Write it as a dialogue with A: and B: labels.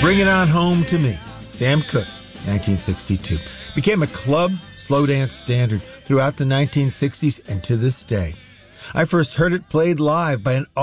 A: Bring It On Home to Me, Sam Cooke, 1962. Became a club slow dance standard throughout the 1960s and to this day. I first heard it played live by an